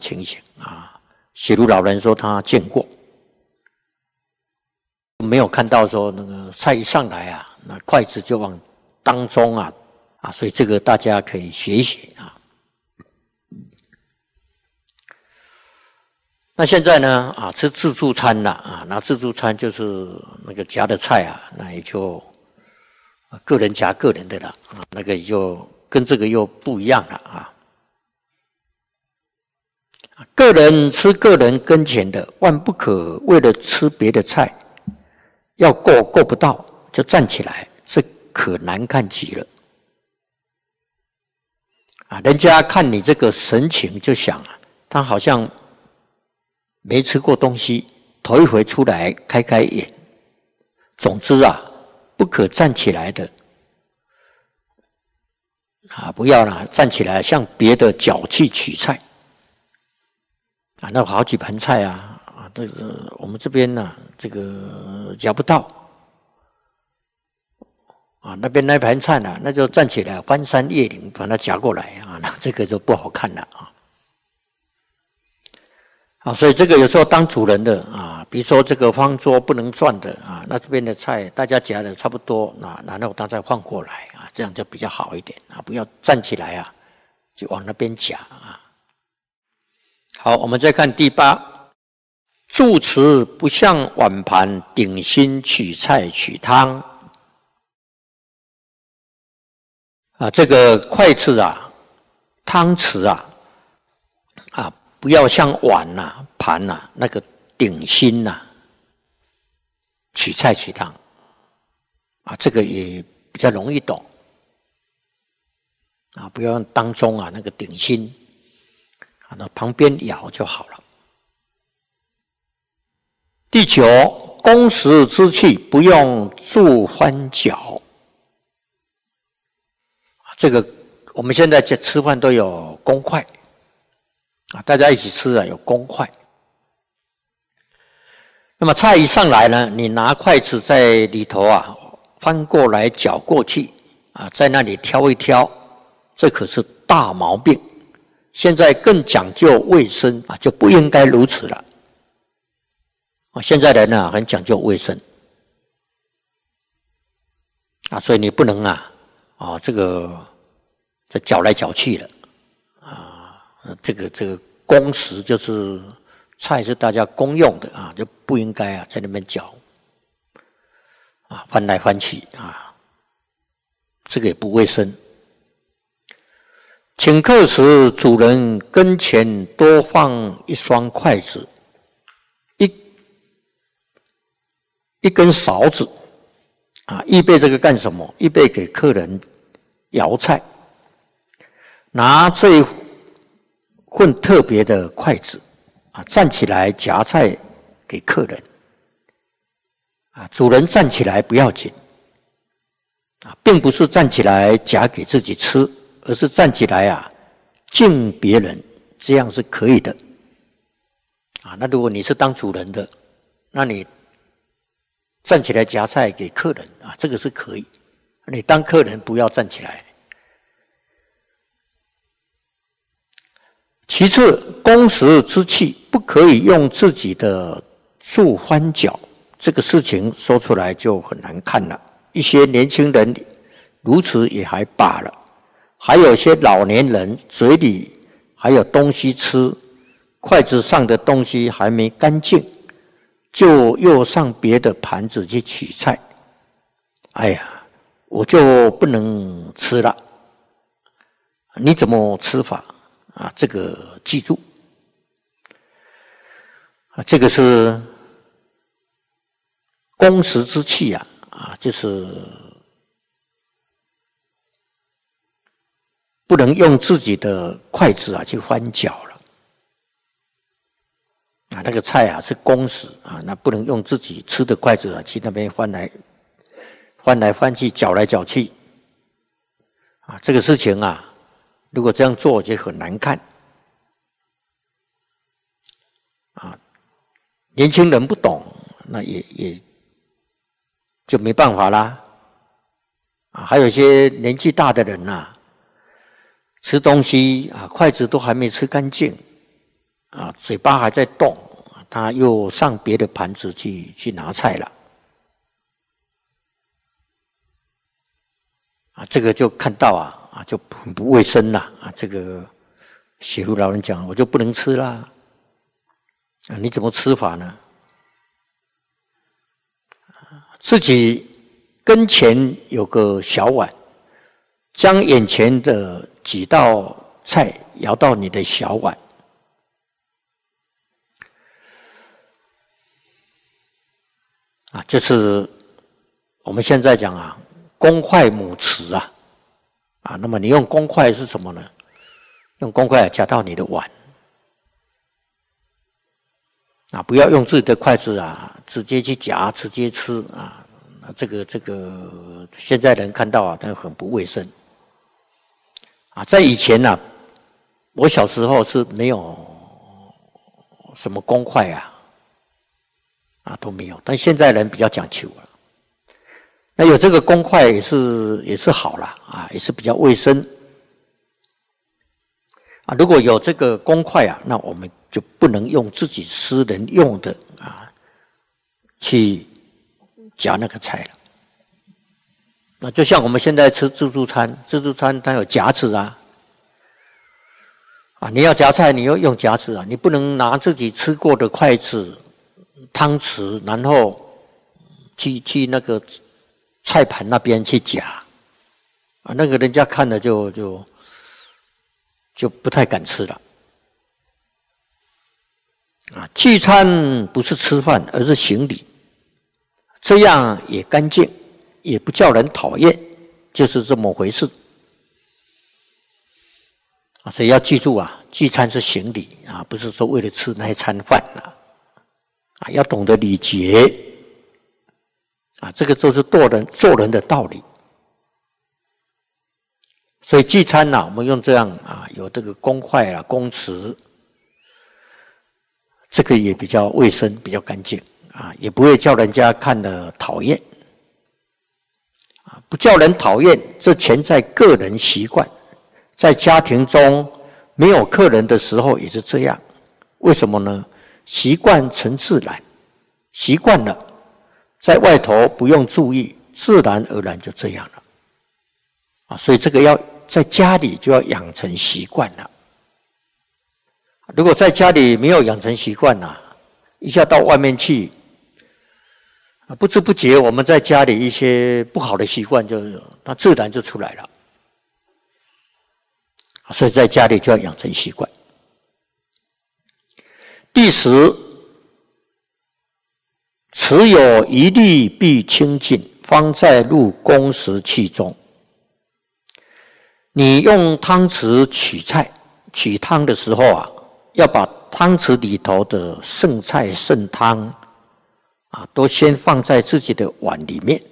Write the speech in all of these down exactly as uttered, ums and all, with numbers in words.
情形啊。写如老人说他见过，没有看到说那个菜一上来啊，那筷子就往当中啊啊，所以这个大家可以学一学啊。那现在呢啊，吃自助餐了啊，那自助餐就是那个夹的菜啊，那也就个人夹个人的了啊，那个也就跟这个又不一样了啊。个人吃个人跟前的，万不可为了吃别的菜，要够够不到就站起来，这可难看极了啊！人家看你这个神情就想啊，他好像没吃过东西，头一回出来开开眼。总之啊，不可站起来的啊，不要啦，站起来向别的脚去取菜。啊，那有好几盘菜啊，啊，这个我们这边呢、啊，这个夹不到，啊，那边那盘菜呢、啊，那就站起来翻山越岭把它夹过来啊，那这个就不好看了啊。啊，所以这个有时候当主人的啊，比如说这个方桌不能转的啊，那这边的菜大家夹的差不多，那然后他再换过来啊，这样就比较好一点啊，不要站起来啊，就往那边夹啊。好，我们再看第八，住持不向碗盘顶心取菜取汤啊，这个筷子啊、汤匙啊啊，不要像碗呐、啊、盘呐、啊、那个顶心呐、啊、取菜取汤啊，这个也比较容易懂啊，不要当中啊那个顶心。那旁边舀就好了。第九，公食之器不用助翻搅。这个我们现在吃饭都有公筷啊，大家一起吃啊有公筷。那么菜一上来呢，你拿筷子在里头啊翻过来搅过去啊，在那里挑一挑，这可是大毛病。现在更讲究卫生啊，就不应该如此了。啊，现在人呢、啊、很讲究卫生啊，所以你不能啊啊这个这搅来搅去的啊，这个这个公食就是菜是大家公用的啊，就不应该啊在那边搅啊翻来翻去啊，这个也不卫生。请客时，主人跟前多放一双筷子，一一根勺子，啊，预备这个干什么？预备给客人舀菜，拿这一份特别的筷子，啊，站起来夹菜给客人，啊，主人站起来不要紧，啊，并不是站起来夹给自己吃。而是站起来啊，敬别人，这样是可以的啊。那如果你是当主人的，那你站起来夹菜给客人啊，这个是可以。你当客人不要站起来。其次，公食之器不可以用自己的助翻搅，这个事情说出来就很难看了。一些年轻人如此也还罢了。还有些老年人嘴里还有东西吃，筷子上的东西还没干净，就又上别的盘子去取菜。哎呀，我就不能吃了。你怎么吃法啊？这个记住啊，这个是公食之器啊，啊，就是不能用自己的筷子啊去翻搅了啊，那个菜啊是公食啊，那不能用自己吃的筷子啊去那边翻来翻来翻去，搅来搅去啊，这个事情啊，如果这样做就很难看啊。年轻人不懂，那也也就没办法啦啊。还有一些年纪大的人呐、啊。吃东西啊，筷子都还没吃干净啊，嘴巴还在动，他又上别的盘子去去拿菜了。啊，这个就看到啊啊就很不卫生啦啊！这个写路老人讲，我就不能吃啦。啊，你怎么吃法呢？自己跟前有个小碗，将眼前的几道菜舀到你的小碗。啊，就是我们现在讲啊，公筷母匙啊，啊，那么你用公筷是什么呢？用公筷夹到你的碗，啊，不要用自己的筷子啊，直接去夹，直接吃啊，这个这个现在人看到啊，那很不卫生。啊，在以前呢、啊，我小时候是没有什么公筷啊。啊，都没有，但现在人比较讲究了。那有这个公筷也是也是好了啊，也是比较卫生啊。如果有这个公筷啊，那我们就不能用自己私人用的啊去夹那个菜了。那就像我们现在吃自助餐，自助餐它有夹子啊，啊，你要夹菜，你要用夹子啊，你不能拿自己吃过的筷子。汤匙，然后去去那个菜盘那边去夹，啊，那个人家看了就就就不太敢吃了。啊，聚餐不是吃饭，而是行礼，这样也干净，也不叫人讨厌，就是这么回事。啊，所以要记住啊，聚餐是行礼啊，不是说为了吃那一餐饭啊。啊，要懂得礼节，啊，这个就是做人做人的道理。所以聚餐呢、啊，我们用这样啊，有这个公筷啊、公匙，这个也比较卫生、比较干净啊，也不会叫人家看了讨厌。啊，不叫人讨厌，这全在个人习惯。在家庭中没有客人的时候也是这样，为什么呢？习惯成自然，习惯了，在外头不用注意，自然而然就这样了。啊，所以这个要在家里就要养成习惯了。如果在家里没有养成习惯呐，一下到外面去，不知不觉我们在家里一些不好的习惯就它自然就出来了。所以在家里就要养成习惯。第十，持有一律必清净，方在入公食器中。你用汤匙取菜、取汤的时候啊，要把汤匙里头的剩菜剩汤啊，都先放在自己的碗里面。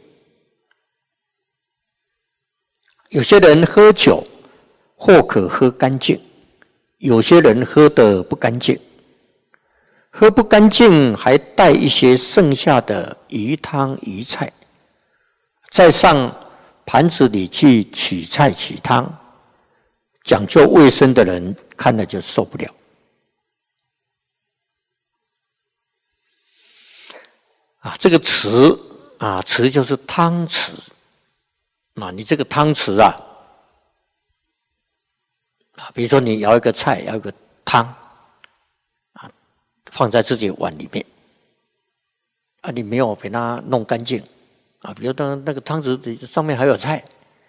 有些人喝酒或可喝干净，有些人喝得不干净。喝不干净，还带一些剩下的鱼汤鱼菜，再上盘子里去取菜取汤，讲究卫生的人看了就受不了。啊，这个匙啊，匙就是汤匙。啊，你这个汤匙啊，啊，比如说你舀一个菜，舀一个汤。放在自己的碗里面，啊，你没有给它弄干净，啊，比如说那个汤匙上面还有菜，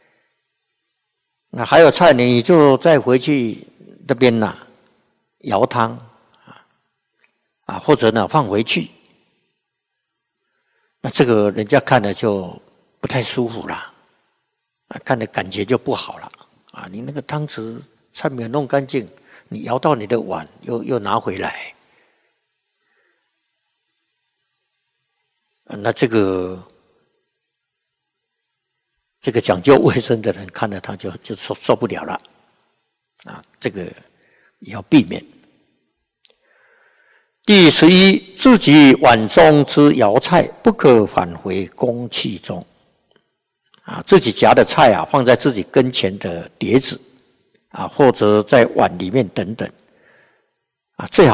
那还有菜，你就再回去那边呐舀汤，啊，啊，或者呢放回去，那这个人家看了就不太舒服了，啊，看的感觉就不好了，啊，你那个汤匙菜没有弄干净，你舀到你的碗又又拿回来。那这个这个讲究卫生的人看了他就就受受不了了，啊，这个也要避免。第十一，自己碗中之舀菜，不可返回公器中。啊，自己夹的菜啊，放在自己跟前的碟子，啊，或者在碗里面等等，啊，最好。